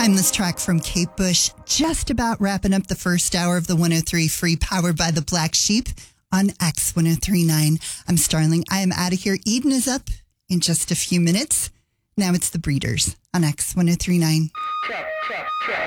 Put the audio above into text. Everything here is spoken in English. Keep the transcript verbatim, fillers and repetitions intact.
Timeless track from Kate Bush. Just about wrapping up the first hour of the one oh three Free, powered by the Black Sheep on X one oh three point nine. I'm Starling. I am out of here. Eden is up in just a few minutes. Now it's the Breeders on X one oh three point nine. Check, check, check.